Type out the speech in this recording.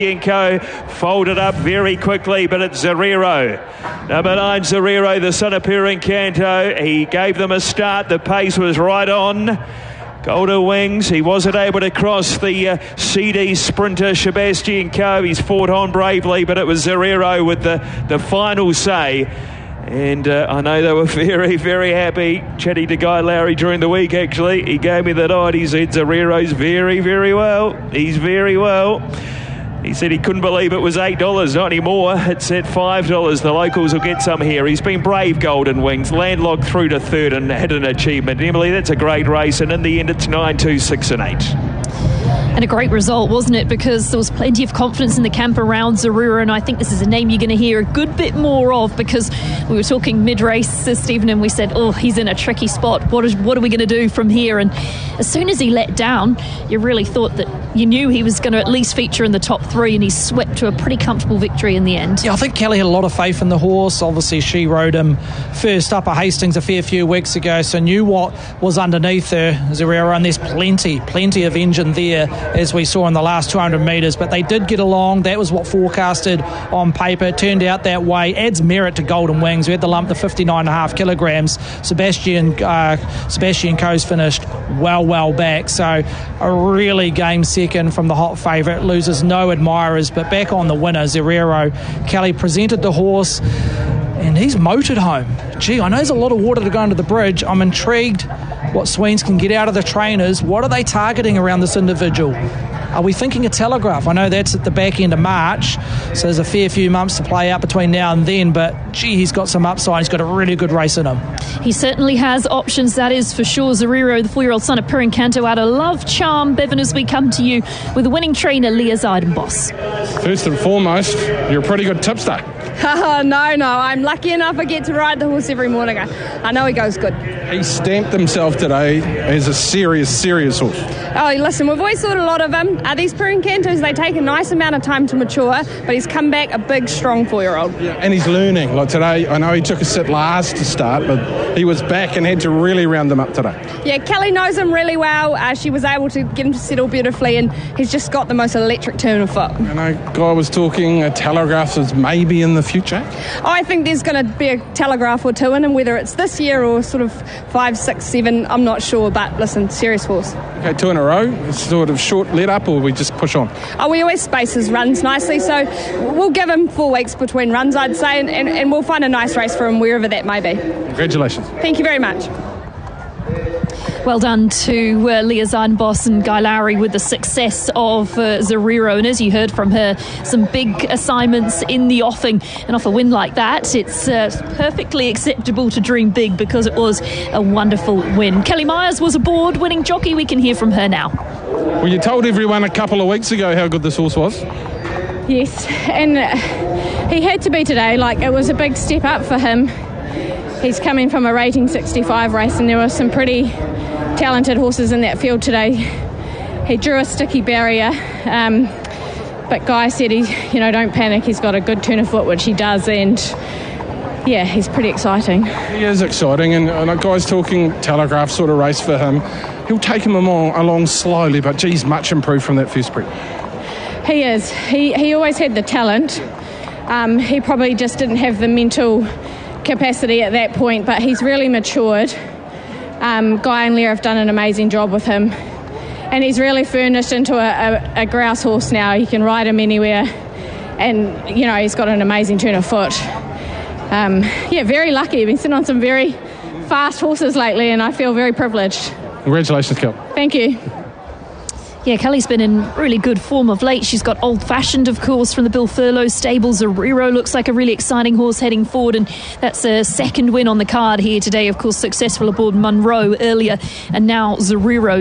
Co folded up very quickly, but it's Zerero. Number 9, Zerero, the son of Perencanto. He gave them a start. The pace was right on. Golden Wings, he wasn't able to cross the CD sprinter Sebastian Coe. He's fought on bravely, but it was Zerero with the final say. And I know they were very, very happy. Chatting to Guy Lowry during the week, actually. He gave me the nod. He said Zerero's very, very well. He's very well. He said he couldn't believe it was $8, not anymore. It's at $5. The locals will get some here. He's been brave, Golden Wings. Landlocked through to third and had an achievement. Emily, that's a great race. And in the end, it's 9, 2, 6 and 8. And a great result, wasn't it? Because there was plenty of confidence in the camp around Zerero, and I think this is a name you're going to hear a good bit more of, because we were talking mid-race, Stephen, and we said, oh, he's in a tricky spot. What are we going to do from here? And as soon as he let down, you really thought that you knew he was going to at least feature in the top 3, and he swept to a pretty comfortable victory in the end. Yeah, I think Kelly had a lot of faith in the horse. Obviously, she rode him first up at Hastings a fair few weeks ago, so knew what was underneath her, Zerero, and there's plenty of engine there, as we saw in the last 200 metres, but they did get along. That was what forecasted on paper. It turned out that way. Adds merit to Golden Wings, who had the lump to 59.5 kilograms. Sebastian Coe's finished well back, so a really game second from the hot favourite. Loses no admirers, but back on the winner, Zerero. Kelly presented the horse, and he's motored home. Gee, I know there's a lot of water to go under the bridge. I'm intrigued what Sweens can get out of the trainers. What are they targeting around this individual? Are we thinking a Telegraph? I know that's at the back end of March, so there's a fair few months to play out between now and then, but gee, he's got some upside. He's got a really good race in him. He certainly has options, that is for sure. Zerero, the 4-year-old son of Perencanto, out of Love Charm. Bevan, as we come to you with the winning trainer, Leah Zeidenbos. First and foremost, you're a pretty good tipster. No, I'm lucky enough I get to ride the horse every morning. I know he goes good. He stamped himself today as a serious horse. Oh, listen, we've always thought a lot of him. These Perencantos, they take a nice amount of time to mature, but he's come back a big, strong 4-year-old. Yeah, and he's learning. Like today, I know he took a sit last to start, but he was back and had to really round him up today. Yeah, Kelly knows him really well. She was able to get him to settle beautifully, and he's just got the most electric turn of foot. I know Guy was talking a Telegraph is maybe in the future. I think there's going to be a Telegraph or two in him, whether it's this year or sort of 5, 6, 7, I'm not sure, but listen, serious horse. Okay, 2 in a row, sort of short let up, or we just push on? Oh, we always space his runs nicely, so we'll give him 4 weeks between runs, I'd say, and we'll find a nice race for him wherever that may be. Congratulations. Thank you very much. Well done to Leah Zeidenbos and Guy Lowry with the success of Zerero. And as you heard from her, some big assignments in the offing. And off a win like that, it's perfectly acceptable to dream big, because it was a wonderful win. Kelly Myers was aboard, winning jockey. We can hear from her now. Well, you told everyone a couple of weeks ago how good this horse was. Yes, and he had to be today. It was a big step up for him. He's coming from a rating 65 race, and there were some pretty talented horses in that field today. He drew a sticky barrier, but Guy said, don't panic. He's got a good turn of foot, which he does, and yeah, he's pretty exciting. He is exciting, and Guy's talking Telegraph sort of race for him. He'll take him along slowly, but geez, much improved from that first prep. He is. He always had the talent. He probably just didn't have the mental capacity at that point, but he's really matured. Guy and Leah have done an amazing job with him, and he's really furnished into a grouse horse now. He can ride him anywhere, and he's got an amazing turn of foot. Very lucky. I've been sitting on some very fast horses lately, and I feel very privileged. Congratulations, Kel. Thank you. Yeah, Kelly's been in really good form of late. She's got Old Fashioned, of course, from the Bill Furlow stable. Zerero looks like a really exciting horse heading forward, and that's a second win on the card here today. Of course, successful aboard Munro earlier, and now Zerero.